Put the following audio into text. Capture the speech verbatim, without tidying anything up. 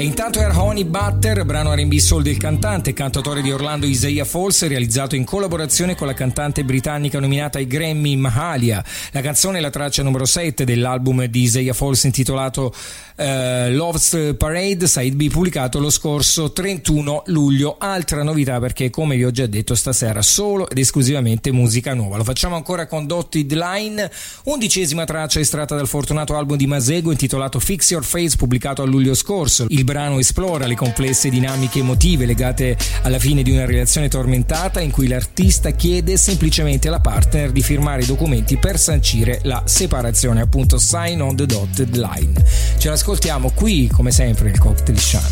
E intanto era Honey Butter, brano R and B soul del cantante e cantautore di Orlando Isaiah Falls, realizzato in collaborazione con la cantante britannica nominata ai Grammy Mahalia. La canzone è la traccia numero sette dell'album di Isaiah Falls intitolato uh, Love's Parade, side B, pubblicato lo scorso trentuno luglio. Altra novità, perché come vi ho già detto stasera solo ed esclusivamente musica nuova. Lo facciamo ancora con Dotted Line, undicesima traccia estratta dal fortunato album di Masego intitolato Fix Your Face, pubblicato a luglio scorso. Il brano esplora le complesse dinamiche emotive legate alla fine di una relazione tormentata, in cui l'artista chiede semplicemente alla partner di firmare i documenti per sancire la separazione, appunto Sign on the Dotted Line. Ce l'ascoltiamo qui come sempre il Cocktail Channel.